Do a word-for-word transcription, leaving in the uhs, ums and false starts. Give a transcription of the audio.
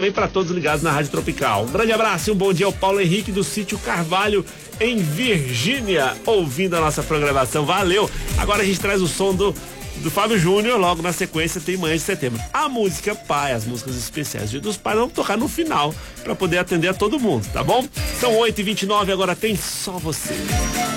também para todos ligados na Rádio Tropical. Um grande abraço e um bom dia ao Paulo Henrique do Sítio Carvalho, em Virgínia, ouvindo a nossa programação. Valeu! Agora a gente traz o som do, do Fábio Júnior, logo na sequência tem Manhã de Setembro. A música Pai, as músicas especiais Dia dos Pais, vamos tocar no final, para poder atender a todo mundo, tá bom? São oito e vinte e nove, agora tem Só Você.